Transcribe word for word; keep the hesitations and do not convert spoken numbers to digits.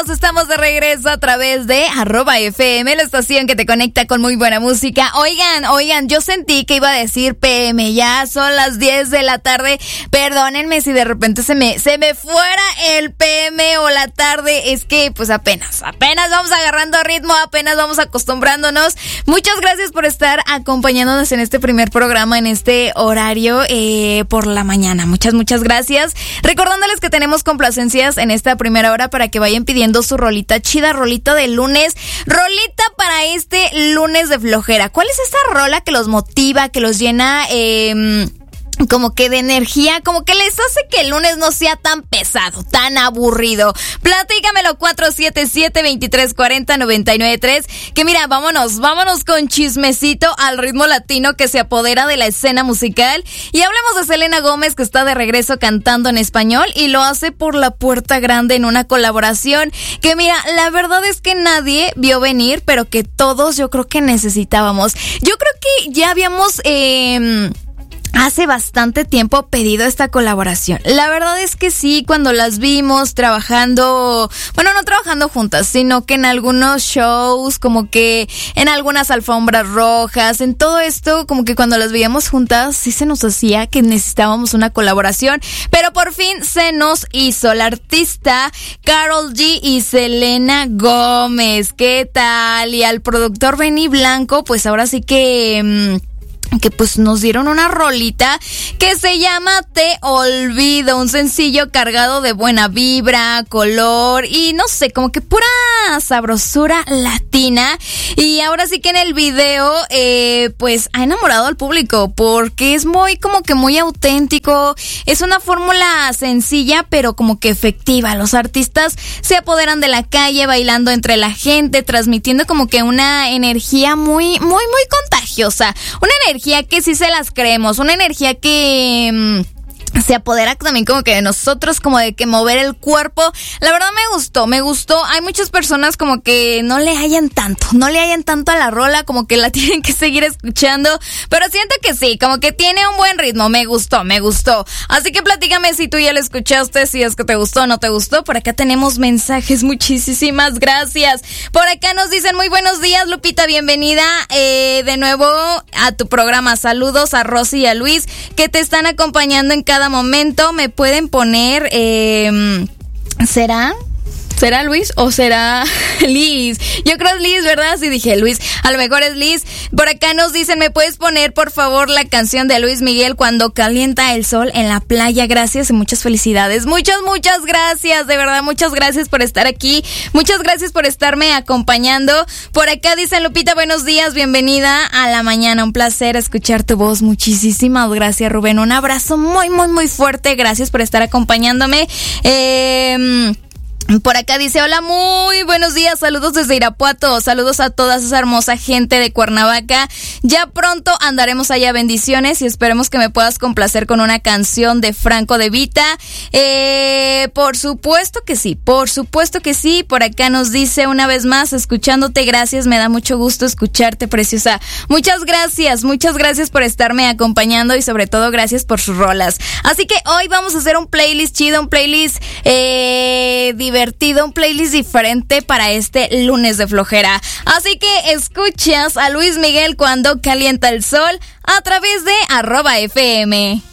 Estamos de regreso a través de arroba F M, la estación que te conecta con muy buena música. Oigan, oigan, yo sentí que iba a decir P M, ya son las diez de la tarde. Perdónenme si de repente se me, se me fuera el P M o la tarde. Es que pues apenas, apenas vamos agarrando ritmo, apenas vamos acostumbrándonos. Muchas gracias por estar acompañándonos en este primer programa, en este horario eh, por la mañana. Muchas, muchas gracias. Recordándoles que tenemos complacencias en esta primera hora para que vayan pidiendo su rolita chida, rolita de lunes, rolita para este lunes de flojera. ¿Cuál es esta rola que los motiva, que los llena eh, como que de energía, como que les hace que el lunes no sea tan pesado, tan aburrido? Platícamelo, cuatro siete siete, dos tres cuatro cero, nueve nueve tres. Que mira, vámonos, vámonos con chismecito al ritmo latino que se apodera de la escena musical. Y hablemos de Selena Gómez, que está de regreso cantando en español y lo hace por la puerta grande en una colaboración que mira, la verdad es que nadie vio venir, pero que todos yo creo que necesitábamos. Yo creo que ya habíamos... Eh, hace bastante tiempo pedido esta colaboración. La verdad es que sí, cuando las vimos trabajando, bueno, no trabajando juntas, sino que en algunos shows, como que en algunas alfombras rojas, en todo esto, como que cuando las veíamos juntas, sí se nos hacía que necesitábamos una colaboración, pero por fin se nos hizo. La artista Karol G y Selena Gómez, ¿qué tal? Y al productor Benny Blanco, pues ahora sí que... Mmm, que pues nos dieron una rolita que se llama Te Olvido, un sencillo cargado de buena vibra, color y no sé, como que pura sabrosura latina. Y ahora sí que en el video eh, pues ha enamorado al público porque es muy como que muy auténtico, es una fórmula sencilla pero como que efectiva. Los artistas se apoderan de la calle bailando entre la gente, transmitiendo como que una energía muy, muy, muy contagiosa, una energía que sí se las creemos, una energía que mmm, se apodera también como que de nosotros, como de que mover el cuerpo. La verdad me gustó, me gustó. Hay muchas personas como que no le hallan tanto, no le hallan tanto a la rola, como que la tienen que seguir escuchando, pero siento que sí, como que tiene un buen ritmo. Me gustó, me gustó. Así que platícame si tú ya la escuchaste, si es que te gustó o no te gustó. Por acá tenemos mensajes, muchísimas gracias. Por acá nos dicen muy buenos días, Lupita, bienvenida eh, de nuevo a tu programa. Saludos a Rosy y a Luis que te están acompañando en cada momento. Me pueden poner eh, ¿será? ¿Será Luis o será Liz? Yo creo es Liz, ¿verdad? Sí dije Luis, a lo mejor es Liz. Por acá nos dicen, ¿me puedes poner por favor la canción de Luis Miguel, Cuando Calienta el Sol en la Playa? Gracias y muchas felicidades. Muchas, muchas gracias, de verdad, muchas gracias por estar aquí. Muchas gracias por estarme acompañando. Por acá dicen, Lupita, buenos días, bienvenida a la mañana. Un placer escuchar tu voz. Muchísimas gracias, Rubén. Un abrazo muy, muy, muy fuerte. Gracias por estar acompañándome. Eh... Por acá dice, hola, muy buenos días, saludos desde Irapuato, saludos a toda esa hermosa gente de Cuernavaca. Ya pronto andaremos allá, bendiciones, y esperemos que me puedas complacer con una canción de Franco De Vita. Eh, por supuesto que sí, por supuesto que sí. Por acá nos dice una vez más, escuchándote, gracias, me da mucho gusto escucharte, preciosa. Muchas gracias, muchas gracias por estarme acompañando y sobre todo gracias por sus rolas. Así que hoy vamos a hacer un playlist chido, un playlist eh, divertido. un playlist diferente para este lunes de flojera. Así que escuchas a Luis Miguel, Cuando Calienta el Sol, a través de arroba F M.